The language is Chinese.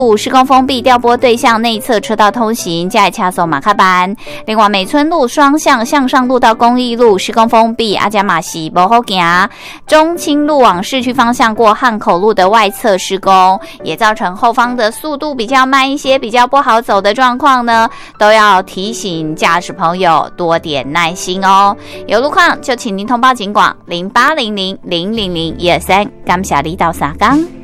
施工封闭，调拨对向内侧车道通行，加以掐手马卡班。另外，美村路双向向上路到公益路施工封闭，阿加马西不好行。中清路往市区方向过汉口路的外侧施工，也造成后方的速度比较慢一些，比较不好走的状况呢，都要提醒驾驶朋友多点耐心哦。有路况就请您通报警广0800000123，感谢你到沙港。